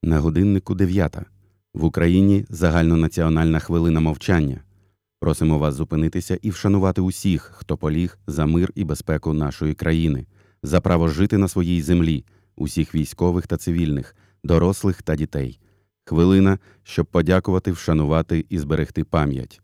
На годиннику 9. В Україні загальнонаціональна хвилина мовчання. Просимо вас зупинитися і вшанувати усіх, хто поліг за мир і безпеку нашої країни, за право жити на своїй землі, усіх військових та цивільних, дорослих та дітей. Хвилина, щоб подякувати, вшанувати і зберегти пам'ять.